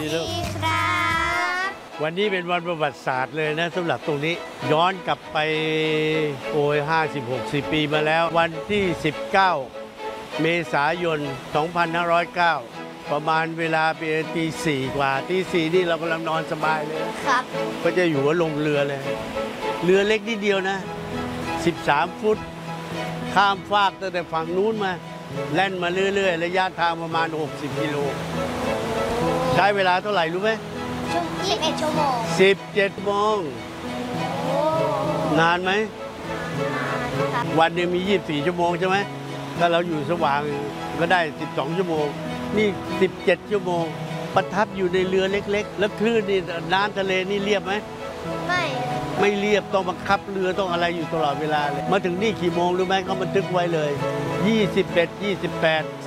ลูกสวัสดีครับวันนี้เป็นวันประวัติศาสตร์เลยนะสำหรับตรงนี้ย้อนกลับไปโอ้ย50-60 ปีมาแล้ววันที่ 19 เมษายน 2509 ประมาณเวลาเป็นตี 4 กว่าตี 4 นี่เรากำลังนอนสบายเลยครับก็จะอยู่ว่าลงเรือเลย เรือเล็กนิดเดียวนะ 13 ฟุต ข้ามฟากตั้งแต่ฝั่งนู้นมาแล่นมาเรื่อยๆ ระยะทางประมาณ 60 กิโล ใช้เวลาเท่าไหร่รู้ไหม 21 ชั่วโมง 17 โมงโอ้นานไหมครับวันหนึงมี 24 ชั่วโมงใช่ไหมถ้าเราอยู่สว่างก็ได้ 12 ชั่วโมง นี่ 17 ชั่วโมง ประทับอยู่ในเรือเล็กๆ แล้วคลื่นนี่น้ำทะเลนี่เรียบไหมไม่ไม่เรียบต้องบังคับเรือต้องอะไรอยู่ตลอดเวลาเลย มาถึงนี่กี่โมงรู้ไหมเขาบันทึกไว้เลย 21 28